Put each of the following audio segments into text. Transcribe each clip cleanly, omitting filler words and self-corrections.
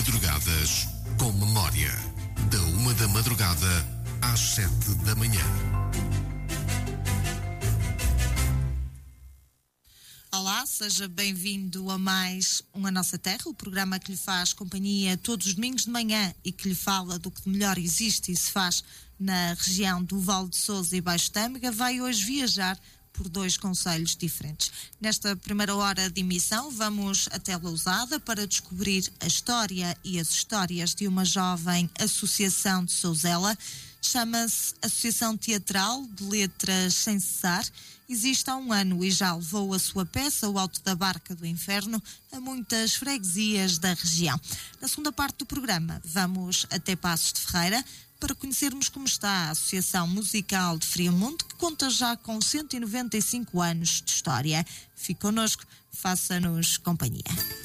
Madrugadas com Memória. Da 1 da madrugada às 7 da manhã. Olá, seja bem-vindo a mais um A Nossa Terra, o programa que lhe faz companhia todos os domingos de manhã e que lhe fala do que de melhor existe e se faz na região do Vale de Sousa e Baixo Tâmega. Vai hoje viajar por dois concelhos diferentes. Nesta primeira hora de emissão, vamos até Lousada para descobrir a história e as histórias de uma jovem associação de Sousela. Chama-se Associação Teatral de Letras Sem Cessar. Existe há um ano e já levou a sua peça, O Alto da Barca do Inferno, a muitas freguesias da região. Na segunda parte do programa, vamos até Passos de Ferreira para conhecermos como está a Associação Musical de Friamundo, que conta já com 195 anos de história. Fique connosco, faça-nos companhia.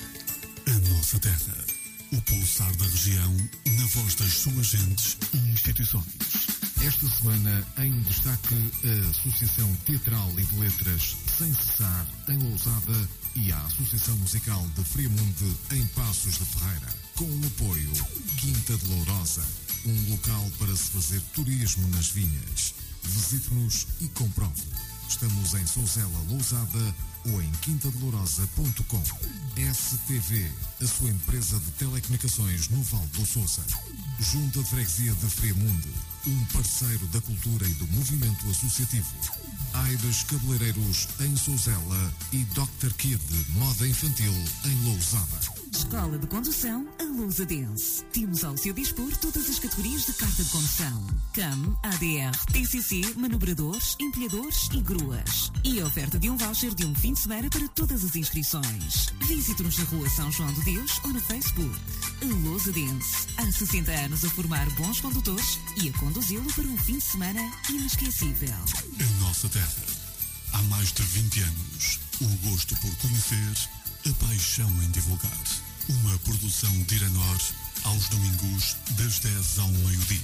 A Nossa Terra, o pulsar da região, na voz das suas gentes e instituições. Esta semana, em destaque, a Associação Teatral e de Letras Sem Cessar, em Lousada, e a Associação Musical de Friamundo, em Passos de Ferreira. Com o apoio Quinta de Lourosa, um local para se fazer turismo nas vinhas. Visite-nos e comprove. Estamos em Sousela, Lousada ou em quintadelourosa.com. STV, a sua empresa de telecomunicações no Vale do Sousa. Junta de Freguesia de Friamundo, um parceiro da cultura e do movimento associativo. Aires Cabeleireiros em Sousela e Dr. Kid, moda infantil em Lousada. Escola de Condução a Lousadense. Temos ao seu dispor todas as categorias de carta de condução: CAM, ADR, TCC, manobradores, empilhadores e gruas. E a oferta de um voucher de um fim de semana para todas as inscrições. Visite-nos na Rua São João de Deus ou no Facebook. A Lousadense. Há 60 anos a formar bons condutores e a conduzi-lo para um fim de semana inesquecível. A Nossa Terra. Há mais de 20 anos, o gosto por conhecer, a paixão em divulgar. Uma produção de Iranor, aos domingos, das 10 ao meio-dia.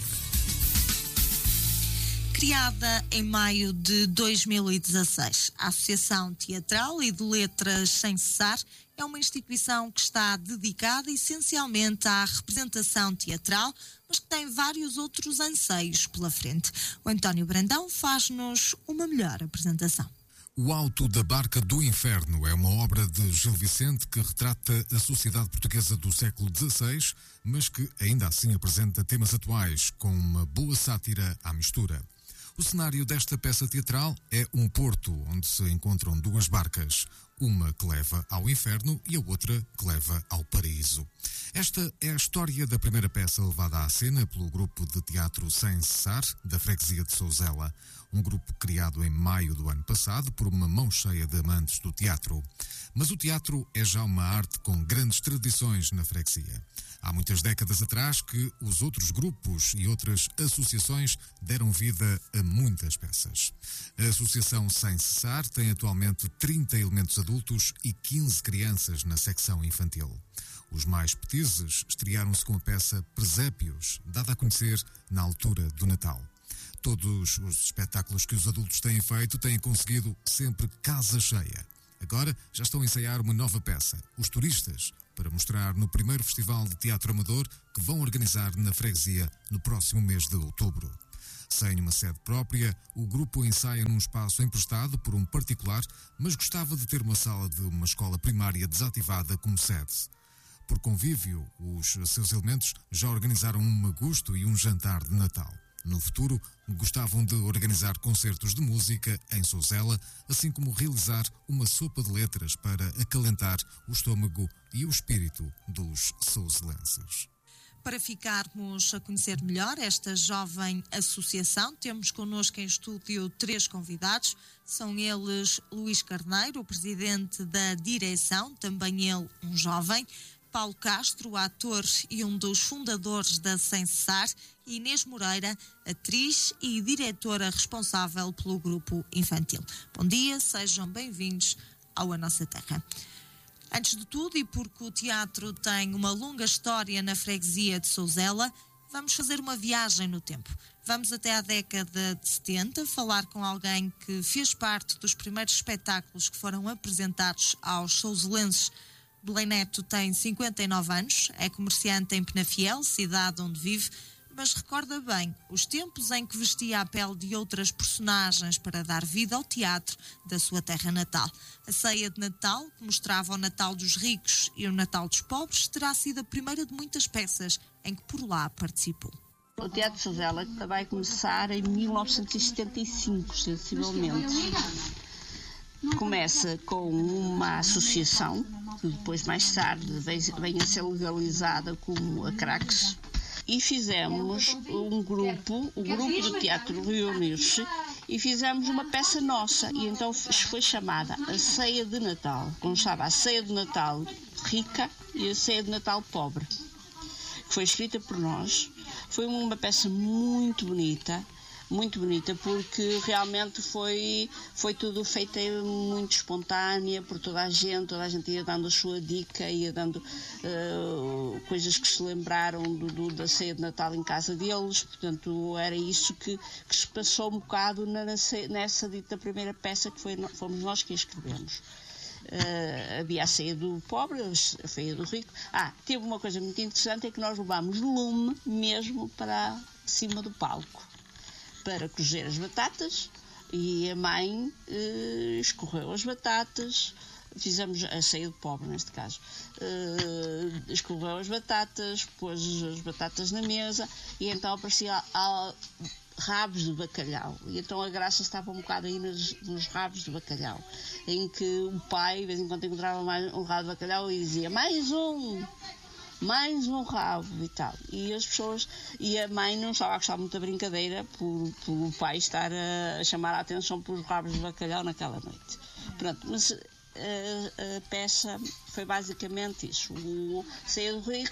Criada em maio de 2016, a Associação Teatral e de Letras Sem Cessar é uma instituição que está dedicada essencialmente à representação teatral, mas que tem vários outros anseios pela frente. O António Brandão faz-nos uma melhor apresentação. O Alto da Barca do Inferno é uma obra de Gil Vicente que retrata a sociedade portuguesa do século XVI, mas que ainda assim apresenta temas atuais, com uma boa sátira à mistura. O cenário desta peça teatral é um porto onde se encontram duas barcas, uma que leva ao inferno e a outra que leva ao paraíso. Esta é a história da primeira peça levada à cena pelo grupo de teatro Sem Cessar, da freguesia de Sousela, um grupo criado em maio do ano passado por uma mão cheia de amantes do teatro. Mas o teatro é já uma arte com grandes tradições na freguesia. Há muitas décadas atrás que os outros grupos e outras associações deram vida a muitas peças. A Associação Sem Cessar tem atualmente 30 elementos adultos e 15 crianças na secção infantil. Os mais petizes estrearam-se com a peça Presépios, dada a conhecer na altura do Natal. Todos os espetáculos que os adultos têm feito têm conseguido sempre casa cheia. Agora já estão a ensaiar uma nova peça, Os Turistas, para mostrar no primeiro Festival de Teatro Amador que vão organizar na freguesia no próximo mês de outubro. Sem uma sede própria, o grupo ensaia num espaço emprestado por um particular, mas gostava de ter uma sala de uma escola primária desativada como sede. Por convívio, os seus elementos já organizaram um magusto e um jantar de Natal. No futuro, gostavam de organizar concertos de música em Sousela, assim como realizar uma sopa de letras para acalentar o estômago e o espírito dos souselenses. Para ficarmos a conhecer melhor esta jovem associação, temos connosco em estúdio 3 convidados. São eles Luís Carneiro, o presidente da direção, também ele um jovem, Paulo Castro, ator e um dos fundadores da Sem Cessar, e Inês Moreira, atriz e diretora responsável pelo grupo infantil. Bom dia, sejam bem-vindos ao A Nossa Terra. Antes de tudo, e porque o teatro tem uma longa história na freguesia de Sousela, vamos fazer uma viagem no tempo. Vamos até à década de 70, falar com alguém que fez parte dos primeiros espetáculos que foram apresentados aos souselenses Belém Neto tem 59 anos, é comerciante em Penafiel, cidade onde vive, mas recorda bem os tempos em que vestia a pele de outras personagens para dar vida ao teatro da sua terra natal. A ceia de Natal, que mostrava o Natal dos ricos e o Natal dos pobres, terá sido a primeira de muitas peças em que por lá participou. O Teatro de Sozela vai começar em 1975, sensivelmente. Começa com uma associação, que depois mais tarde vem a ser legalizada como a Crax, e fizemos o grupo do teatro reuniu-se e fizemos uma peça nossa, e então foi chamada a Ceia de Natal. Constava a Ceia de Natal rica e a Ceia de Natal pobre, que foi escrita por nós. Foi uma peça muito bonita, porque realmente foi tudo feito muito espontânea por toda a gente ia dando a sua dica, ia dando coisas que se lembraram da ceia de Natal em casa deles, portanto era isso que se passou um bocado nessa dita primeira peça que fomos nós que a escrevemos. Havia a ceia do pobre, a ceia do rico. Teve uma coisa muito interessante, é que nós levámos lume mesmo para cima do palco para cozer as batatas, e a mãe escorreu as batatas. Fizemos a ceia do pobre neste caso, escorreu as batatas, pôs as batatas na mesa, e então aparecia rabos de bacalhau, e então a graça estava um bocado aí nos rabos de bacalhau, em que o pai de vez em quando encontrava mais um rabo de bacalhau e dizia mais um rabo e tal, e as pessoas, e a mãe não estava a gostar muito da brincadeira por o pai estar a chamar a atenção pelos rabos de bacalhau naquela noite. Pronto, mas a peça foi basicamente isso. O Ceia do Rico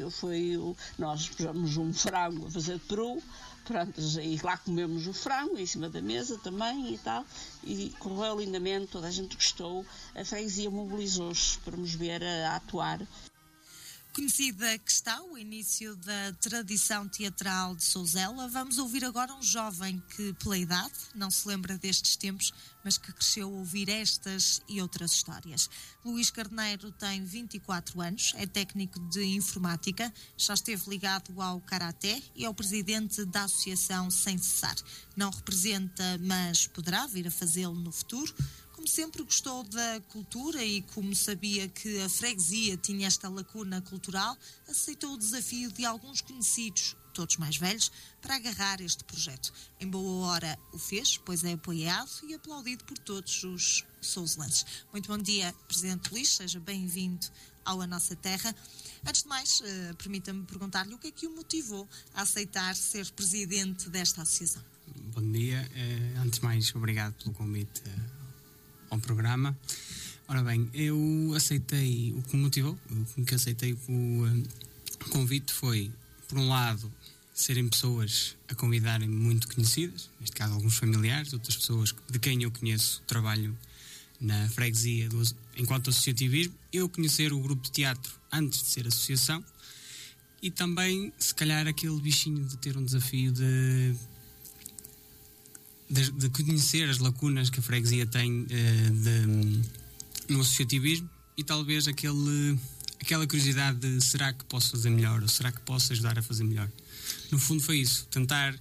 nós pusemos um frango a fazer peru, pronto, e lá comemos o frango em cima da mesa também e tal, e correu lindamente, toda a gente gostou, a freguesia mobilizou-se para nos ver a atuar. Conhecida que está o início da tradição teatral de Sozela, vamos ouvir agora um jovem que, pela idade, não se lembra destes tempos, mas que cresceu a ouvir estas e outras histórias. Luís Carneiro tem 24 anos, é técnico de informática, já esteve ligado ao karaté e é o presidente da associação Sem Cessar. Não representa, mas poderá vir a fazê-lo no futuro. Como sempre gostou da cultura e como sabia que a freguesia tinha esta lacuna cultural, aceitou o desafio de alguns conhecidos, todos mais velhos, para agarrar este projeto. Em boa hora o fez, pois é apoiado e aplaudido por todos os souselenses. Muito bom dia, Presidente Luís, seja bem-vindo ao A Nossa Terra. Antes de mais, permita-me perguntar-lhe o que é que o motivou a aceitar ser presidente desta associação. Bom dia. Antes de mais, obrigado pelo convite ao programa. Ora bem, eu aceitei, o que me motivou, o que aceitei o convite foi, por um lado, serem pessoas a convidarem muito conhecidas, neste caso alguns familiares, outras pessoas de quem eu conheço o trabalho na freguesia enquanto associativismo, eu conhecer o grupo de teatro antes de ser associação, e também, se calhar, aquele bichinho de ter um desafio de conhecer as lacunas que a freguesia tem no associativismo, e talvez aquela curiosidade de será que posso fazer melhor, ou será que posso ajudar a fazer melhor. No fundo foi isso, tentar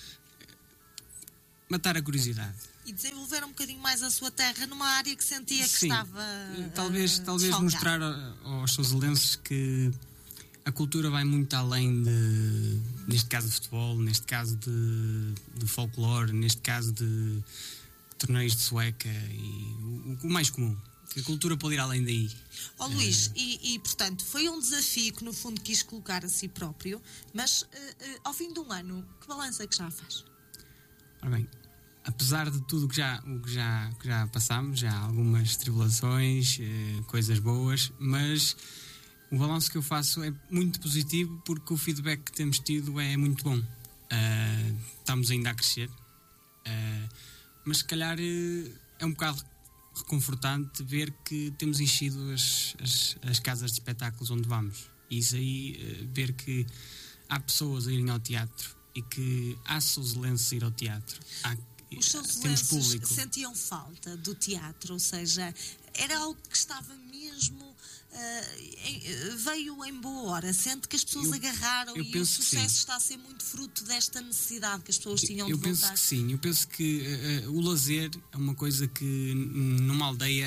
matar a curiosidade. E desenvolver um bocadinho mais a sua terra numa área que sentia que estava talvez mostrar aos souselenses que a cultura vai muito além neste caso de futebol, neste caso de folclore, neste caso de torneios de sueca e o mais comum. Que a cultura pode ir além daí. Luís, portanto, foi um desafio que no fundo quis colocar a si próprio, mas ao fim de um ano, que balança que já faz? Ora bem, apesar de tudo que já passámos, já há algumas tribulações, coisas boas, mas o balanço que eu faço é muito positivo porque o feedback que temos tido é muito bom. Estamos ainda a crescer, mas se calhar é um bocado reconfortante ver que temos enchido as casas de espetáculos onde vamos. E isso aí, ver que há pessoas a irem ao teatro e que há souselenses a ir ao teatro. Os souselenses sentiam falta do teatro, ou seja, era algo que estava mesmo veio em boa hora? Sente que as pessoas agarraram e o sucesso está a ser muito fruto desta necessidade que as pessoas tinham de voltar? Eu penso que sim. Eu penso que o lazer é uma coisa que numa aldeia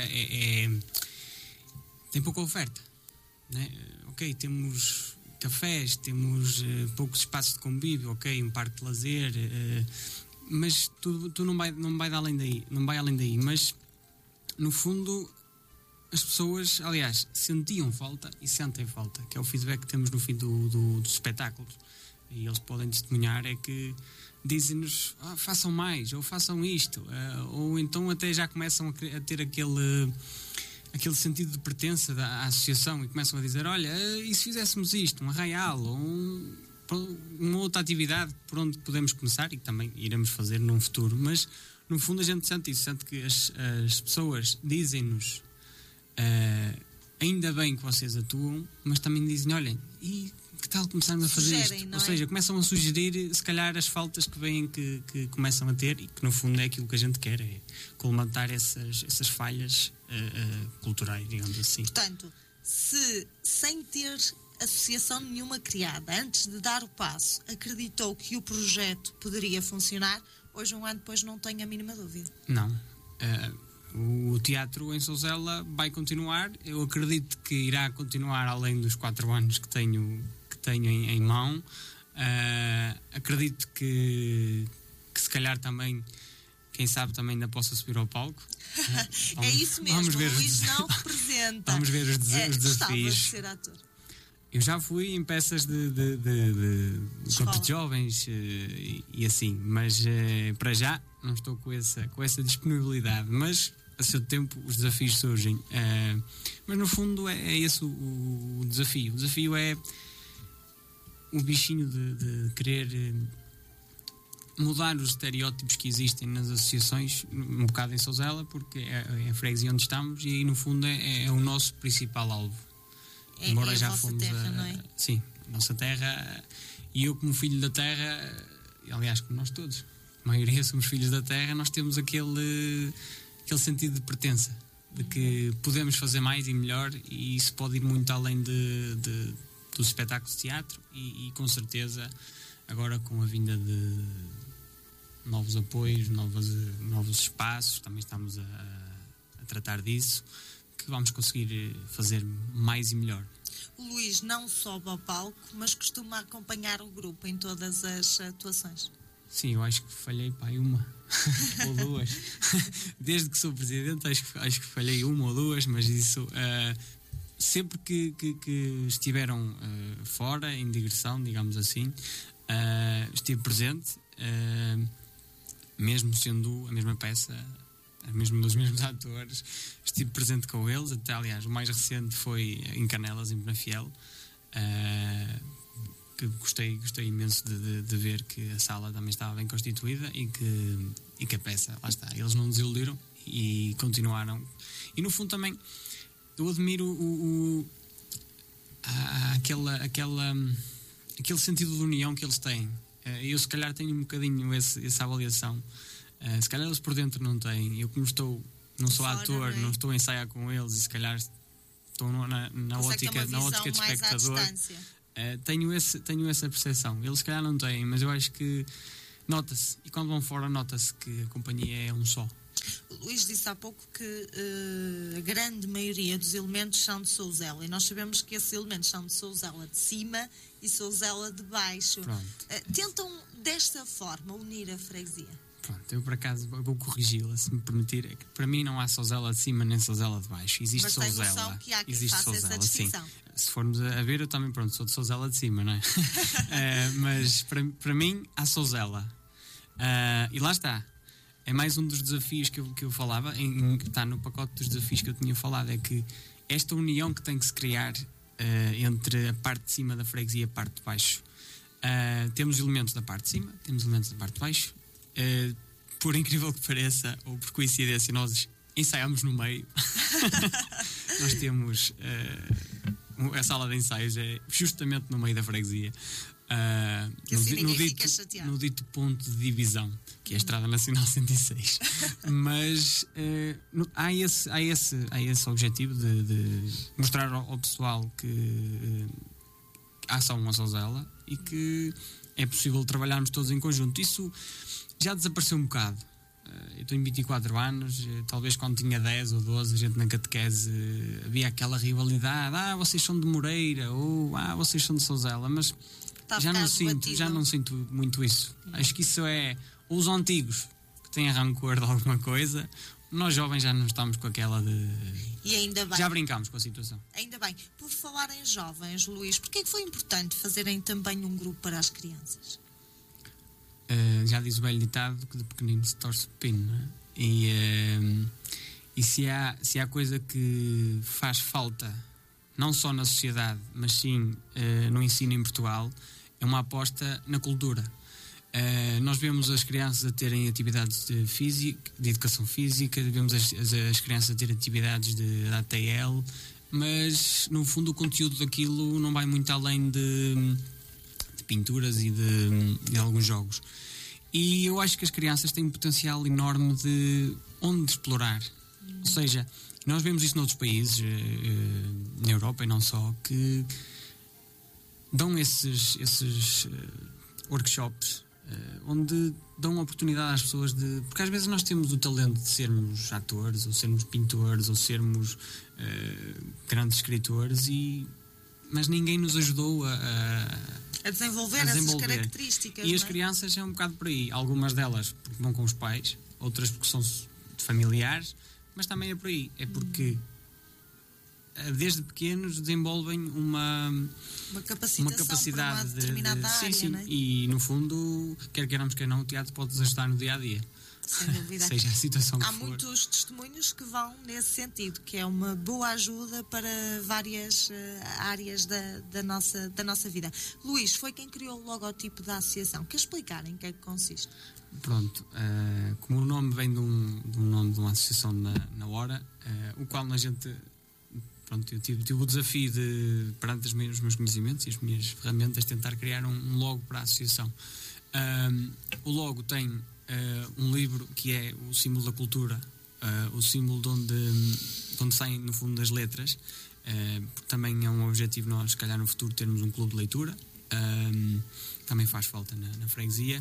tem pouca oferta, né? Ok, temos cafés, temos poucos espaços de convívio, ok, um parque de lazer, mas tu não vai além daí, mas no fundo as pessoas, aliás, sentiam falta e sentem falta, que é o feedback que temos no fim dos espetáculos, e eles podem testemunhar, é que dizem-nos, façam mais, ou façam isto, ou então até já começam a ter aquele sentido de pertença à associação e começam a dizer, olha, e se fizéssemos isto, um arraial ou uma outra atividade por onde podemos começar, e que também iremos fazer num futuro, mas no fundo a gente sente isso, sente que as pessoas dizem-nos ainda bem que vocês atuam, mas também dizem, olhem, e que tal começarmos a fazer isto? Ou seja, começam a sugerir se calhar as faltas que vêm, que começam a ter, e que no fundo é aquilo que a gente quer, é colmatar essas falhas culturais, digamos assim. Portanto, se sem ter associação nenhuma criada, antes de dar o passo, acreditou que o projeto poderia funcionar, hoje, um ano depois, não tenho a mínima dúvida. Não. O teatro em Sousela vai continuar. Eu acredito que irá continuar além dos 4 anos que tenho em mão. Acredito que se calhar também, quem sabe, também ainda possa subir ao palco. É isso mesmo, vamos ver o Luís não representa. Vamos ver os desafios. Gostava de ser ator. Eu já fui em peças de grupos de jovens e assim, mas para já não estou com essa disponibilidade, mas a seu tempo os desafios surgem. Mas no fundo é esse o desafio. O desafio é o bichinho de querer mudar os estereótipos que existem nas associações, um bocado em Sousela, porque é a freguesia onde estamos, e aí no fundo é o nosso principal alvo. Embora já fomos terra, não é? Sim, nossa terra, e eu como filho da terra, aliás, como nós todos, a maioria somos filhos da terra, nós temos aquele sentido de pertença, de que podemos fazer mais e melhor, e isso pode ir muito além dos espetáculos de teatro, e com certeza agora com a vinda de novos apoios, novos espaços, também estamos a tratar disso, que vamos conseguir fazer mais e melhor. O Luís não sobe ao palco, mas costuma acompanhar o grupo em todas as atuações. Sim, eu acho que falhei uma ou duas. Desde que sou presidente, acho que falhei uma ou duas, mas isso sempre que estiveram fora, em digressão, digamos assim, estive presente, mesmo sendo a mesma peça, os mesmos atores, estive presente com eles. Até, aliás, o mais recente foi em Canelas, em Penafiel, que gostei imenso de ver que a sala também estava bem constituída e que a peça, lá está, eles não desiludiram e continuaram. E no fundo também eu admiro aquele sentido de união que eles têm. Eu se calhar tenho um bocadinho essa avaliação. Se calhar eles por dentro não têm. Eu como não sou ator, não estou a ensaiar com eles, e se calhar estou na ótica de espectador. Tenho essa percepção. Eles se calhar não têm, mas eu acho que nota-se, e quando vão fora nota-se que a companhia é um só. O Luís disse há pouco que a grande maioria dos elementos são de Sousela, e nós sabemos que esses elementos são de Sousela de cima e Sousela de baixo. Tentam desta forma unir a freguesia? Pronto, eu por acaso vou corrigi-la, se me permitir. É que para mim não há Sousela de cima nem Sousela de baixo. Existe Sousela. Existe Sousela, sim. Se formos a ver, eu também sou de Sousela de cima, não é? Mas para mim há Sousela. E lá está. É mais um dos desafios que eu falava, está no pacote dos desafios que eu tinha falado, é que esta união que tem que se criar entre a parte de cima da freguesia e a parte de baixo. Temos elementos da parte de cima, temos elementos da parte de baixo. Por incrível que pareça, ou por coincidência, nós ensaiamos no meio. Nós temos a sala de ensaios é justamente no meio da freguesia. Que assim ninguém fica chateado. No dito ponto de divisão, que é a Estrada Nacional 106. Mas há esse objetivo de mostrar ao pessoal que há só uma Sozela e que é possível trabalharmos todos em conjunto. Isso já desapareceu um bocado. Eu estou em 24 anos, talvez quando tinha 10 ou 12, a gente na catequese havia aquela rivalidade, vocês são de Moreira, ou vocês são de Sozela, mas já não sinto muito isso. Acho que isso é os antigos que têm rancor de alguma coisa. Nós jovens já não estamos com aquela de... E ainda bem. Já brincamos com a situação. Ainda bem. Por falar em jovens, Luís, porquê é que foi importante fazerem também um grupo para as crianças? Já diz o velho ditado que de pequenino se torce o pepino, não é? E se há coisa que faz falta, não só na sociedade, mas sim no ensino em Portugal, é uma aposta na cultura. Nós vemos as crianças a terem atividades de educação física, vemos as crianças a terem atividades de ATL, mas no fundo o conteúdo daquilo não vai muito além de pinturas e de alguns jogos. E eu acho que as crianças têm um potencial enorme de onde explorar. Ou seja, nós vemos isso noutros países, na Europa e não só, que dão esses workshops onde dão oportunidade às pessoas de... Porque às vezes nós temos o talento de sermos atores, ou sermos pintores, ou sermos grandes escritores, mas ninguém nos ajudou a desenvolver essas características. E as crianças é um bocado por aí. Algumas delas porque vão com os pais, outras porque são de familiares, mas também é por aí. É porque desde pequenos desenvolvem uma capacidade para uma determinada área, sim. Não é? E no fundo, quer queiramos quer não, o teatro pode ajudar no dia a dia. Sem dúvida. Seja a situação que Há for. muitos testemunhos que vão nesse sentido, que é uma boa ajuda para várias áreas da nossa vida. Luís, foi quem criou o logotipo da associação. Quer explicar em que é que consiste? Pronto, como o nome vem de um nome de uma associação na hora, o qual a gente... Pronto, eu tive o desafio de, perante os meus conhecimentos e as minhas ferramentas, tentar criar um logo para a associação. O logo tem um livro que é o símbolo da cultura, o símbolo de onde saem no fundo as letras, porque também é um objetivo nós, se calhar no futuro, termos um clube de leitura, também faz falta na freguesia,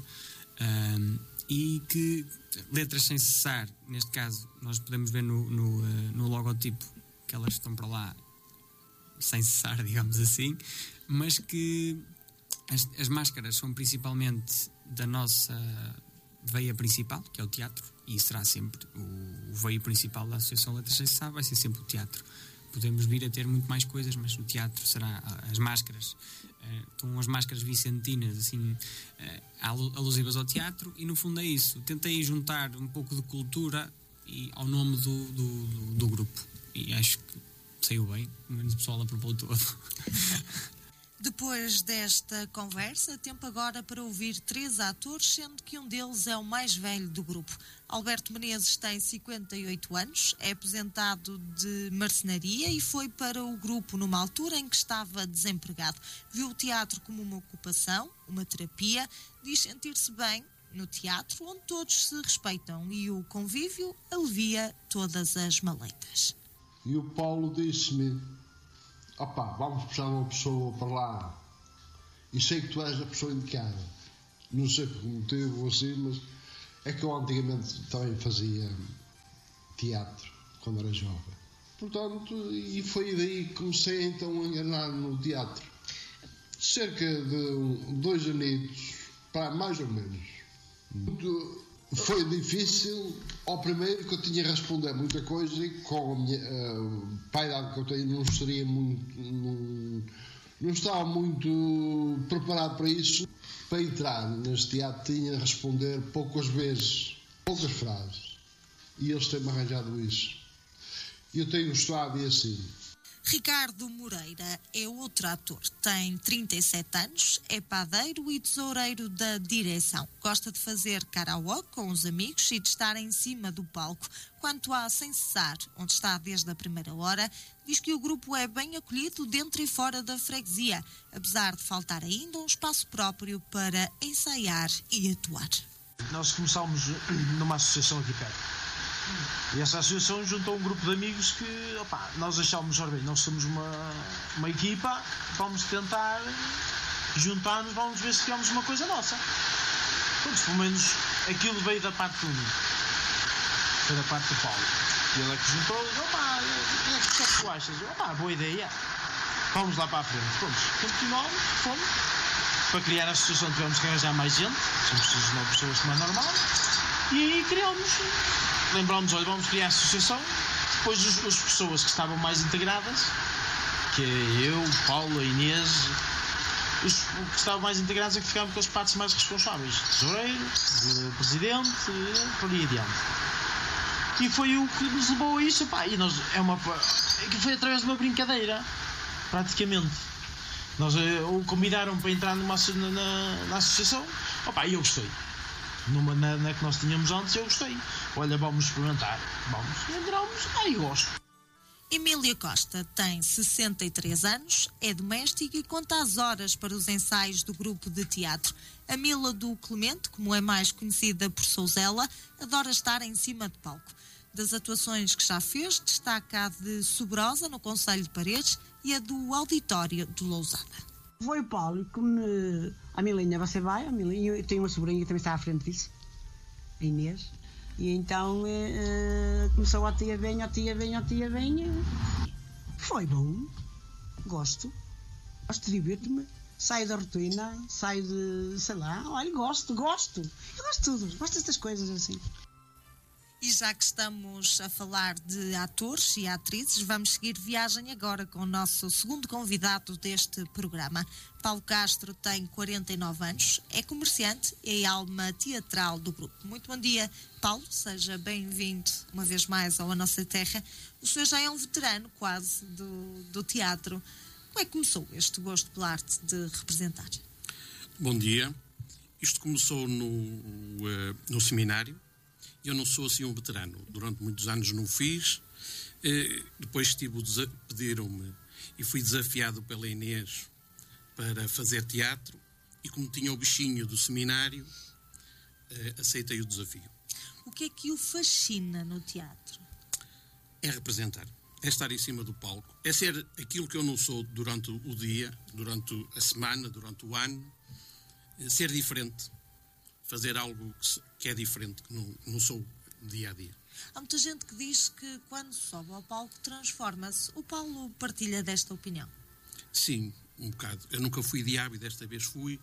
e que letras sem cessar, neste caso nós podemos ver no logotipo que elas estão para lá sem cessar, digamos assim, mas que as máscaras são principalmente da nossa veia principal, que é o teatro, e será sempre o veio principal da Associação Letras Sem Cessar, vai ser sempre o teatro. Podemos vir a ter muito mais coisas, mas o teatro será as máscaras. Estão as máscaras vicentinas, assim, alusivas ao teatro, e no fundo é isso. Tentei juntar um pouco de cultura ao nome do grupo, e acho que saiu bem, pelo menos o pessoal aprovou todo. Depois desta conversa, tempo agora para ouvir 3 atores, sendo que um deles é o mais velho do grupo. Alberto Menezes tem 58 anos, é aposentado de marcenaria e foi para o grupo numa altura em que estava desempregado. Viu o teatro como uma ocupação, uma terapia, diz sentir-se bem no teatro, onde todos se respeitam e o convívio alivia todas as maleitas. E o Paulo disse-me: vamos puxar uma pessoa para lá, e sei que tu és a pessoa indicada. Não sei por que motivo ou assim, mas é que eu antigamente também fazia teatro quando era jovem. Portanto, e foi daí que comecei então a enganar no teatro. Cerca de 2 anitos, mais ou menos. Foi difícil ao primeiro, que eu tinha a responder muita coisa, e com a minha paidade que eu tenho não estava muito preparado para isso. Para entrar neste teatro tinha a responder poucas vezes, poucas frases, e eles têm-me arranjado isso. E eu tenho gostado, e assim. Ricardo Moreira é outro ator. Tem 37 anos, é padeiro e tesoureiro da direção. Gosta de fazer karaoke com os amigos e de estar em cima do palco. Quanto a Sem Cessar, onde está desde a primeira hora, diz que o grupo é bem acolhido dentro e fora da freguesia, apesar de faltar ainda um espaço próprio para ensaiar e atuar. Nós começámos numa associação aqui perto. E essa associação juntou um grupo de amigos que, nós achámos, bem, nós somos uma equipa, vamos tentar juntar-nos, vamos ver se criamos uma coisa nossa. Pois, pelo menos aquilo veio da parte do Nuno, foi da parte do Paulo. E ele é que juntou, o que é que tu achas? Boa ideia, vamos lá para a frente. Pronto, continuamos, fomos. Para criar a associação tivemos que arranjar mais gente, somos 19 pessoas como é normal, e aí criámos. Lembrámos, olha, vamos criar a associação. Depois as pessoas que estavam mais integradas, que é eu, o Paulo, a Inês, os que estavam mais integrados é que ficámos com as partes mais responsáveis. Tesoureiro, presidente, por aí adiante. E foi o que nos levou a isso, e nós, foi através de uma brincadeira, praticamente. Nós o convidaram para entrar na associação, e eu gostei. Na que nós tínhamos antes, eu gostei. Olha, vamos experimentar. Vamos, entramos, e gosto. Emília Costa tem 63 anos, é doméstica e conta as horas para os ensaios do grupo de teatro. A Mila do Clemente, como é mais conhecida por Souzela, adora estar em cima de palco. Das atuações que já fez, destaca a de Sobrosa, no Concelho de Paredes, e a do Auditório de Lousada. Foi o Paulo que me... A Milinha, você vai? Eu tenho uma sobrinha que também está à frente disso, a Inês. E então começou a tia venha. Foi bom. Gosto de divertir-me. Saio da rotina, saio de... sei lá, olha, gosto. Eu gosto de tudo, gosto destas coisas assim. E já que estamos a falar de atores e atrizes, vamos seguir viagem agora com o nosso segundo convidado deste programa. Paulo Castro tem 49 anos, é comerciante e é a alma teatral do grupo. Muito bom dia, Paulo, seja bem-vindo uma vez mais à nossa terra. O senhor já é um veterano quase do teatro. Como é que começou este gosto pela arte de representar? Bom dia. Isto começou no seminário. Eu não sou assim um veterano. Durante muitos anos não fiz. Depois pediram-me e fui desafiado pela Inês para fazer teatro. E como tinha o bichinho do seminário, aceitei o desafio. O que é que o fascina no teatro? É representar. É estar em cima do palco. É ser aquilo que eu não sou durante o dia, durante a semana, durante o ano. Ser diferente. Fazer algo que é diferente, que não sou dia a dia. Há muita gente que diz que quando sobe ao palco transforma-se. O Paulo partilha desta opinião? Sim, um bocado. Eu nunca fui diabo e desta vez fui.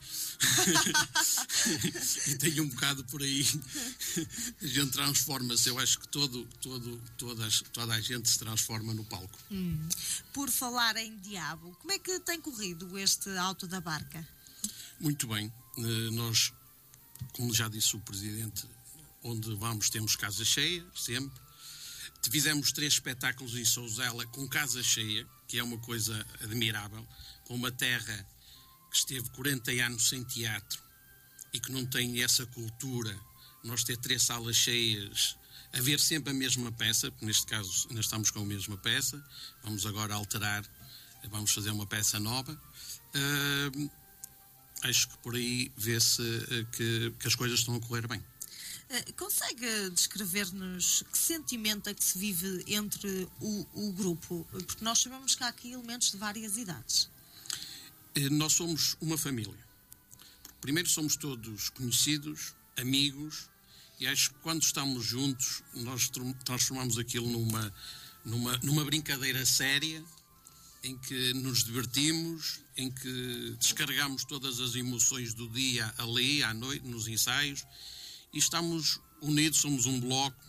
E tenho um bocado por aí. A gente transforma-se. Eu acho que toda a gente se transforma no palco. Por falar em diabo, como é que tem corrido este Alto da Barca? Muito bem. Nós... Como já disse o Presidente, onde vamos temos casa cheia, sempre. Fizemos 3 espetáculos em Souzela com casa cheia, que é uma coisa admirável, com uma terra que esteve 40 anos sem teatro e que não tem essa cultura. Nós ter 3 salas cheias, a ver sempre a mesma peça, porque neste caso ainda estamos com a mesma peça, vamos agora alterar, vamos fazer uma peça nova. Acho que por aí vê-se que as coisas estão a correr bem. Consegue descrever-nos que sentimento é que se vive entre o grupo? Porque nós sabemos que há aqui elementos de várias idades. Nós somos uma família. Primeiro somos todos conhecidos, amigos, e acho que quando estamos juntos nós transformamos aquilo numa brincadeira séria, em que nos divertimos, em que descarregamos todas as emoções do dia ali, à noite, nos ensaios, e estamos unidos, somos um bloco,